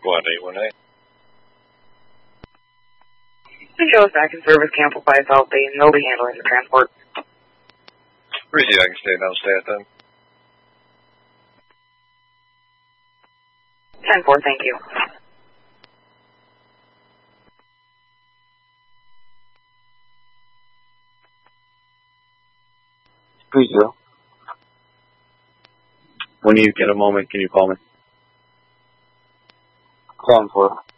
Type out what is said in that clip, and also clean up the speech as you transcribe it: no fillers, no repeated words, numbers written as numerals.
Go on, 818. Joe's back in service, Camp 5 South Bay, and nobody handling the transport. Receive, I can stay down, stay at them. 10-4, thank you. Please do. When you get a moment, can you call me? Call him for